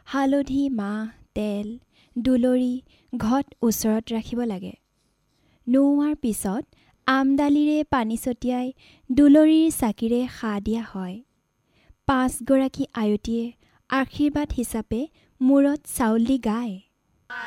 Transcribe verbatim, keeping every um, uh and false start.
হালধি, মাহ, তেল, দুলৰি ঘট ওচৰত ৰাখিব লাগে। নোওৱাৰ পিছত আমডালিৰে পানী ছটিয়াই দুলৰিৰ চাকিৰে সাহ দিয়া হয়। পাঁচগৰাকী আয়তীয়ে আশীৰ্বাদ হিচাপে মূৰত চাউল দি গায়।